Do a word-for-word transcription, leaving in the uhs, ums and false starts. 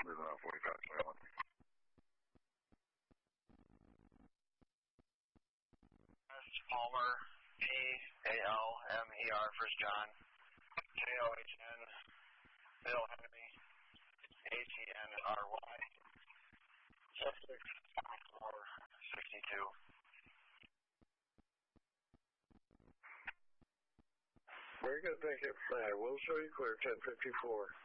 Moving on forty-five twenty-one. That's Palmer, P A L M E R, First John, J O H N, Bill Henry, H E N R Y, Sussex, four sixty-two. Very good, thank you. All right, we'll show you clear, ten fifty-four.